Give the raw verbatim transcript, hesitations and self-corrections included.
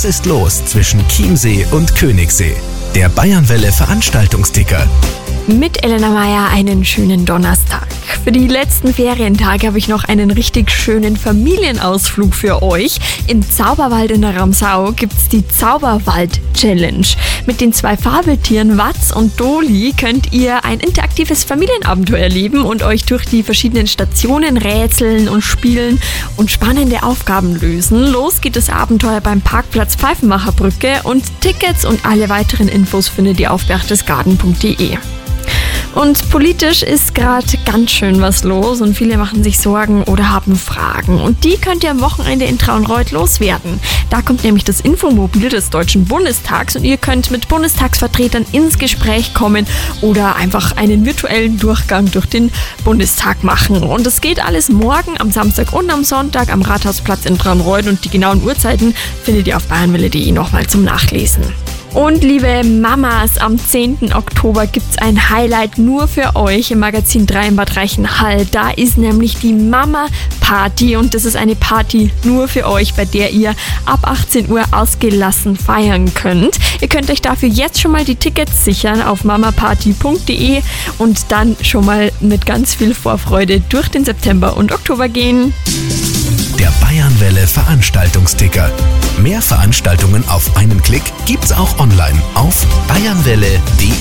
Was ist los zwischen Chiemsee und Königssee? Der Bayernwelle Veranstaltungsticker. Mit Elena Meyer einen schönen Donnerstag. Für die letzten Ferientage habe ich noch einen richtig schönen Familienausflug für euch. Im Zauberwald in der Ramsau gibt es die Zauberwald-Challenge. Mit den zwei Fabeltieren Watz und Doli könnt ihr ein interaktives Familienabenteuer erleben und euch durch die verschiedenen Stationen rätseln und spielen und spannende Aufgaben lösen. Los geht das Abenteuer beim Parkplatz Pfeifenmacherbrücke und Tickets und alle weiteren Infos findet ihr auf berchtesgaden punkt de. Und politisch ist gerade ganz schön was los und viele machen sich Sorgen oder haben Fragen. Und die könnt ihr am Wochenende in Traunreut loswerden. Da kommt nämlich das Infomobil des Deutschen Bundestags und ihr könnt mit Bundestagsvertretern ins Gespräch kommen oder einfach einen virtuellen Durchgang durch den Bundestag machen. Und es geht alles morgen, am Samstag und am Sonntag am Rathausplatz in Traunreut und die genauen Uhrzeiten findet ihr auf bayernwelle punkt de nochmal zum Nachlesen. Und liebe Mamas, am zehnten Oktober gibt's ein Highlight nur für euch im Magazin drei in Bad Reichenhall. Da ist nämlich die Mama-Party und das ist eine Party nur für euch, bei der ihr ab achtzehn Uhr ausgelassen feiern könnt. Ihr könnt euch dafür jetzt schon mal die Tickets sichern auf mamaparty punkt de und dann schon mal mit ganz viel Vorfreude durch den September und Oktober gehen. Der Bayernwelle Veranstaltungsticker. Mehr Veranstaltungen auf einen Klick gibt's auch online auf bayernwelle punkt de.